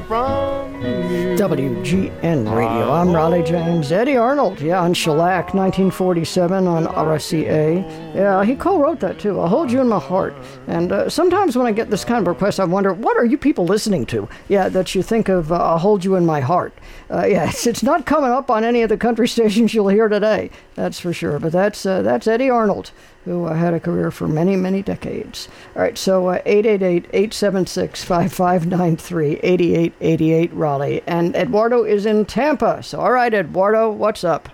from you. WGN Radio. I'm Raleigh James. Eddie Arnold, on Shellac, 1947 on RCA. Yeah, he co-wrote that too. I'll Hold You in My Heart. And sometimes when I get this kind of request, I wonder, what are you people listening to? Yeah, that you think of I'll Hold You in My Heart. It's not coming up on any of the country stations you'll hear today. That's for sure. But that's Eddie Arnold, who had a career for many, many decades. All right, so 888-876-5593, 8888 Raleigh. And Eduardo is in Tampa. So, all right, Eduardo, what's up?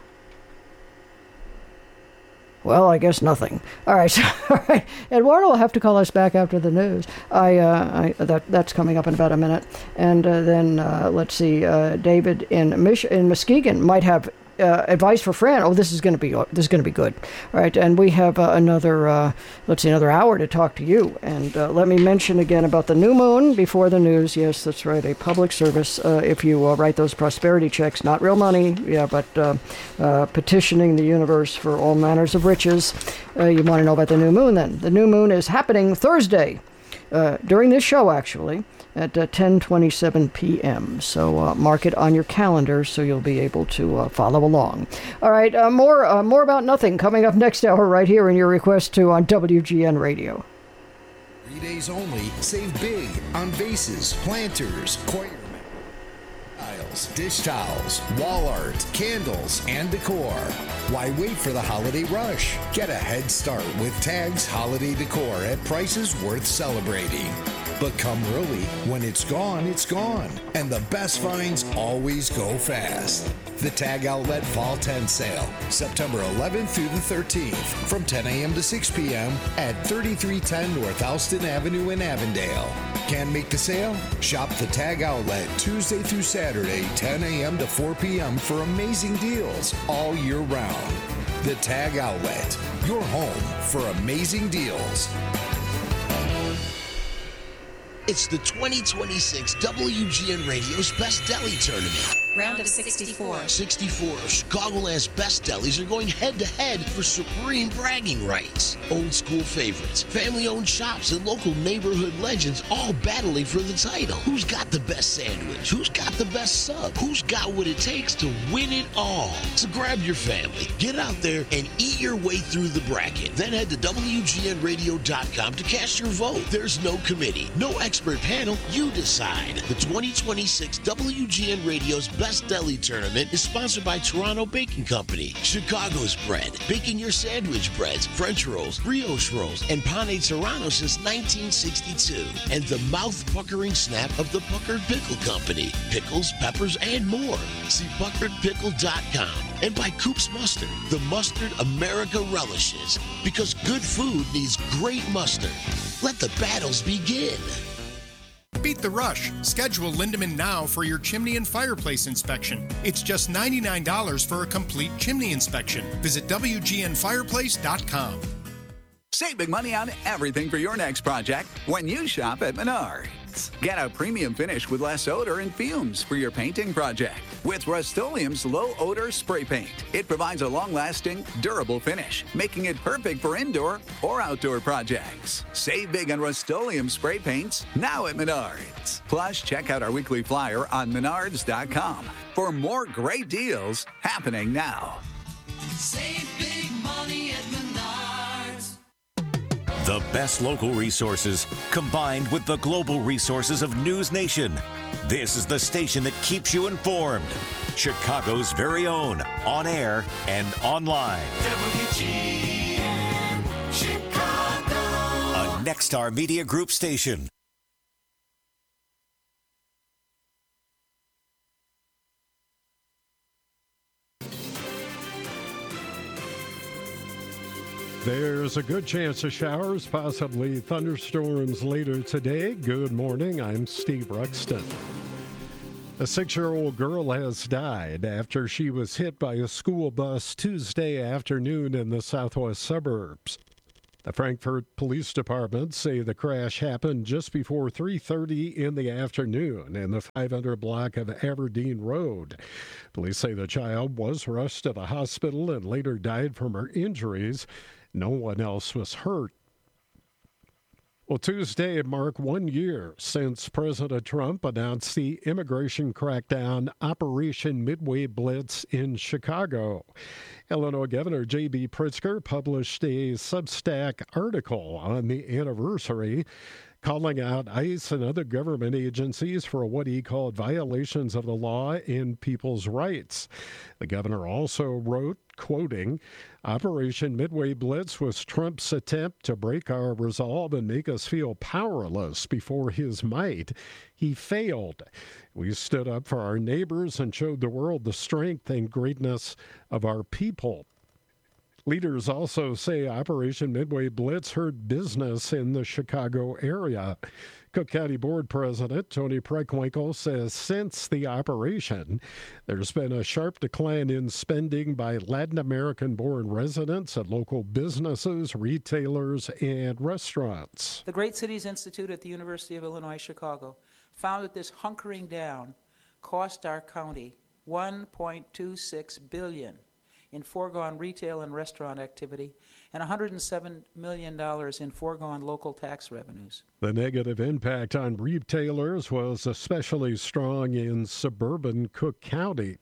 Well, I guess nothing. All right, Eduardo will have to call us back after the news. That's coming up in about a minute. And then, let's see, David in Muskegon might have advice for Fran. Oh, this is going to be good. All right, and we have another hour to talk to you. And let me mention again about the new moon before the news. Yes, that's right, a public service. If you write those prosperity checks, not real money, but petitioning the universe for all manners of riches. You want to know about the new moon? Then the new moon is happening Thursday during this show, actually, at 10:27 p.m. So mark it on your calendar so you'll be able to follow along. All right, more about nothing coming up next hour right here in your request to on WGN Radio. 3 days only. Save big on vases, planters, coir tiles, dish towels, wall art, candles, and decor. Why wait for the holiday rush? Get a head start with Tag's Holiday Decor at prices worth celebrating. But come early. When it's gone, it's gone. And the best finds always go fast. The Tag Outlet Fall 10 Sale, September 11th through the 13th, from 10 a.m. to 6 p.m. at 3310 North Alston Avenue in Avondale. Can't make the sale? Shop the Tag Outlet Tuesday through Saturday, 10 a.m. to 4 p.m. for amazing deals all year round. The Tag Outlet, your home for amazing deals. It's the 2026 WGN Radio's Best Deli Tournament. Round of 64. 64 of Chicagoland's best delis are going head-to-head for supreme bragging rights. Old school favorites, family-owned shops, and local neighborhood legends all battling for the title. Who's got the best sandwich? Who's got the best sub? Who's got what it takes to win it all? So grab your family, get out there, and eat your way through the bracket. Then head to WGNradio.com to cast your vote. There's no committee, no expert panel. You decide. The 2026 WGN Radio's Best Deli Tournament is sponsored by Toronto Baking Company, Chicago's Bread, baking your sandwich breads, French rolls, brioche rolls, and Pane Serrano since 1962, and the mouth-puckering snap of the Puckered Pickle Company, pickles, peppers, and more. See puckeredpickle.com. And by Coop's Mustard, the mustard America relishes, because good food needs great mustard. Let the battles begin. Beat the rush. Schedule Lindemann now for your chimney and fireplace inspection. It's just $99 for a complete chimney inspection. Visit WGNfireplace.com. Save big money on everything for your next project when you shop at Menards. Get a premium finish with less odor and fumes for your painting project with Rust-Oleum's low-odor spray paint. It provides a long-lasting, durable finish, making it perfect for indoor or outdoor projects. Save big on Rust-Oleum spray paints now at Menards. Plus, check out our weekly flyer on Menards.com for more great deals happening now. Save big money at Menards. The best local resources combined with the global resources of News Nation. This is the station that keeps you informed. Chicago's very own, on air and online. WGN Chicago. A Nexstar Media Group station. There's a good chance of showers, possibly thunderstorms later today. Good morning, I'm Steve Ruxton. A 6-year-old girl has died after she was hit by a school bus Tuesday afternoon in the southwest suburbs. The Frankfort Police Department say the crash happened just before 3:30 in the afternoon in the 500 block of Aberdeen Road. Police say the child was rushed to the hospital and later died from her injuries. No one else was hurt. Well, Tuesday marked 1 year since President Trump announced the immigration crackdown Operation Midway Blitz in Chicago. Illinois Governor J.B. Pritzker published a Substack article on the anniversary, calling out ICE and other government agencies for what he called violations of the law and people's rights. The governor also wrote, quoting, Operation Midway Blitz was Trump's attempt to break our resolve and make us feel powerless before his might. He failed. We stood up for our neighbors and showed the world the strength and greatness of our people. Leaders also say Operation Midway Blitz hurt business in the Chicago area. Cook County Board President Tony Preckwinkle says since the operation, there's been a sharp decline in spending by Latin American-born residents at local businesses, retailers, and restaurants. The Great Cities Institute at the University of Illinois Chicago found that this hunkering down cost our county $1.26 billion in foregone retail and restaurant activity, and $107 million in foregone local tax revenues. The negative impact on retailers was especially strong in suburban Cook County.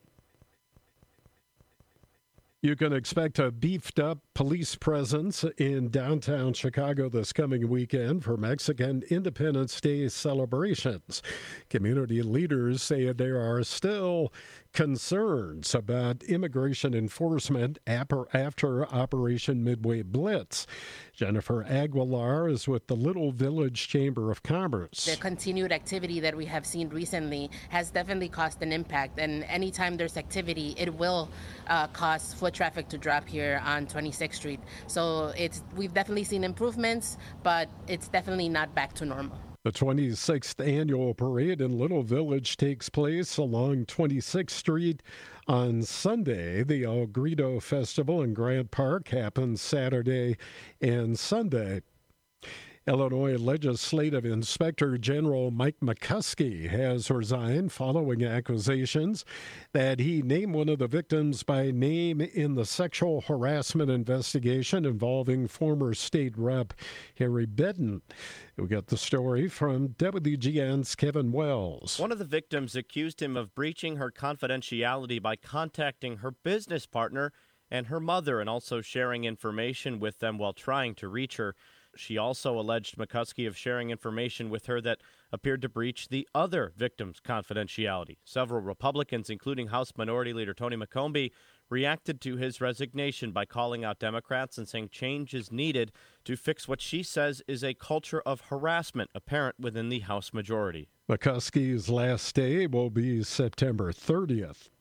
You can expect a beefed-up police presence in downtown Chicago this coming weekend for Mexican Independence Day celebrations. Community leaders say there are still concerns about immigration enforcement after Operation Midway Blitz. Jennifer Aguilar is with the Little Village Chamber of Commerce. The continued activity that we have seen recently has definitely caused an impact, and anytime there's activity, it will cause foot traffic to drop here on 26th Street. So we've definitely seen improvements, but it's definitely not back to normal. The 26th annual parade in Little Village takes place along 26th Street on Sunday. The El Grito Festival in Grant Park happens Saturday and Sunday. Illinois Legislative Inspector General Mike McCuskey has resigned following accusations that he named one of the victims by name in the sexual harassment investigation involving former state rep Harry Benton. We got the story from WGN's Kevin Wells. One of the victims accused him of breaching her confidentiality by contacting her business partner and her mother and also sharing information with them while trying to reach her. She also alleged McCuskey of sharing information with her that appeared to breach the other victim's confidentiality. Several Republicans, including House Minority Leader Tony McCombie, reacted to his resignation by calling out Democrats and saying change is needed to fix what she says is a culture of harassment apparent within the House majority. McCuskey's last day will be September 30th.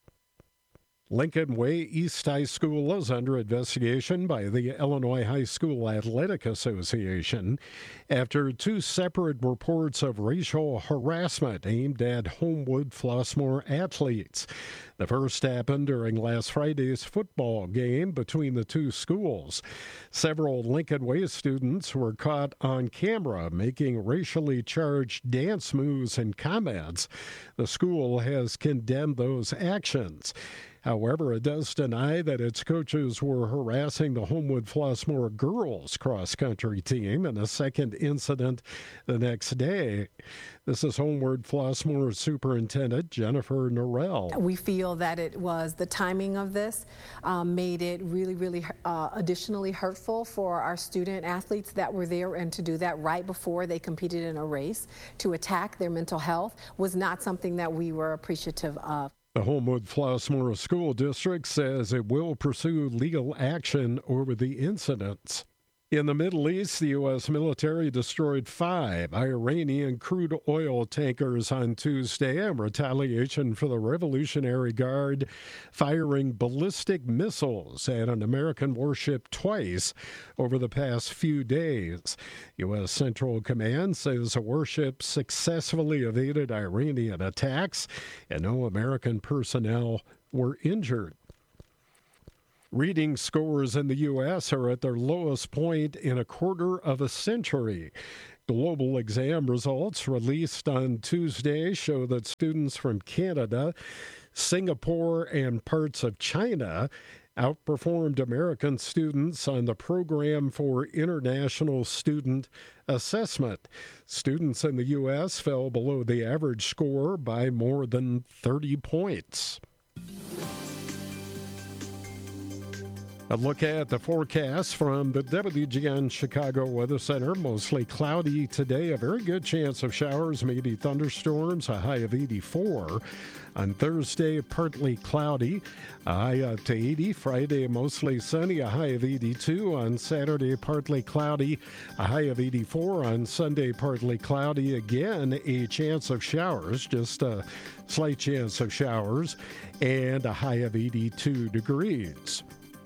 Lincoln Way East High School is under investigation by the Illinois High School Athletic Association after two separate reports of racial harassment aimed at Homewood Flossmoor athletes. The first happened during last Friday's football game between the two schools. Several Lincoln Way students were caught on camera making racially charged dance moves and comments. The school has condemned those actions. However, it does deny that its coaches were harassing the Homewood Flossmoor girls cross-country team in a second incident the next day. This is Homewood Flossmoor Superintendent Jennifer Norrell. We feel that it was the timing of this made it really additionally hurtful for our student athletes that were there, and to do that right before they competed in a race to attack their mental health was not something that we were appreciative of. The Homewood Flossmoor School District says it will pursue legal action over the incidents. In the Middle East, the U.S. military destroyed 5 Iranian crude oil tankers on Tuesday in retaliation for the Revolutionary Guard firing ballistic missiles at an American warship twice over the past few days. U.S. Central Command says the warship successfully evaded Iranian attacks and no American personnel were injured. Reading scores in the U.S. are at their lowest point in a quarter of a century. Global exam results released on Tuesday show that students from Canada, Singapore, and parts of China outperformed American students on the Program for International Student Assessment. Students in the U.S. fell below the average score by more than 30 points. A look at the forecast from the WGN Chicago Weather Center. Mostly cloudy today. A very good chance of showers, maybe thunderstorms, a high of 84. On Thursday, partly cloudy, a high up to 80. Friday, mostly sunny, a high of 82. On Saturday, partly cloudy, a high of 84. On Sunday, partly cloudy. Again, a chance of showers, just a slight chance of showers, and a high of 82 degrees.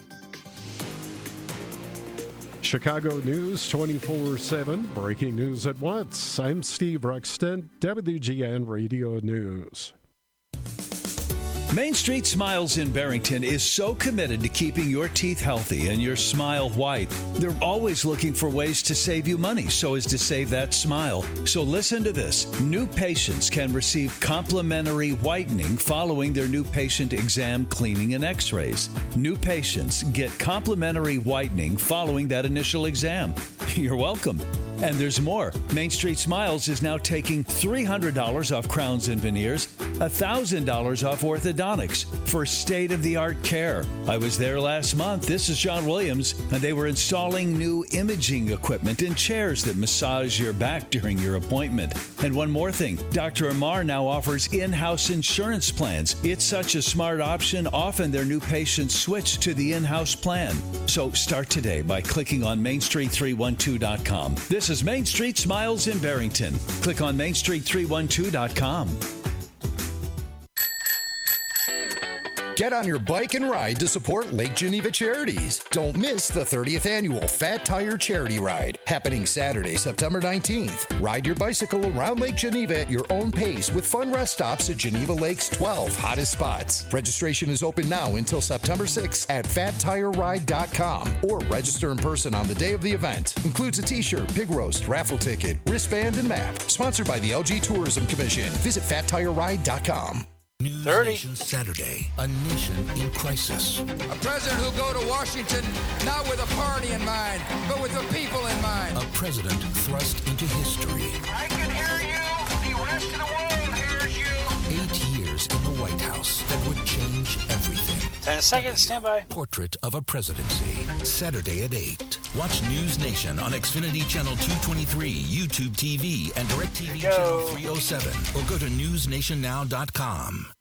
Chicago News 24/7, breaking news at once. I'm Steve Ruxton, WGN Radio News. Main Street Smiles in Barrington is so committed to keeping your teeth healthy and your smile white. They're always looking for ways to save you money so as to save that smile. So listen to this. New patients can receive complimentary whitening following their new patient exam, cleaning, and x-rays. New patients get complimentary whitening following that initial exam. You're welcome. And there's more. Main Street Smiles is now taking $300 off crowns and veneers, $1,000 off orthodontics for state-of-the-art care. I was there last month. This is John Williams, and they were installing new imaging equipment and chairs that massage your back during your appointment. And one more thing, Dr. Amar now offers in-house insurance plans. It's such a smart option. Often their new patients switch to the in-house plan. So start today by clicking on mainstreet312.com. This is Main Street Smiles in Barrington. Click on mainstreet312.com. Get on your bike and ride to support Lake Geneva Charities. Don't miss the 30th annual Fat Tire Charity Ride, happening Saturday, September 19th. Ride your bicycle around Lake Geneva at your own pace with fun rest stops at Geneva Lake's 12 hottest spots. Registration is open now until September 6th at fattireride.com or register in person on the day of the event. Includes a t-shirt, pig roast, raffle ticket, wristband, and map. Sponsored by the LG Tourism Commission. Visit fattireride.com. News 30. Nation Saturday, a nation in crisis. A president who'll go to Washington not with a party in mind, but with the people in mind. A president thrust into history. I can hear you. The rest of the world hears you. 8 years in the White House that would change everything. 10 seconds, stand by. Portrait of a Presidency, Saturday at 8. Watch News Nation on Xfinity Channel 223, YouTube TV, and DirecTV Channel 307, or go to newsnationnow.com.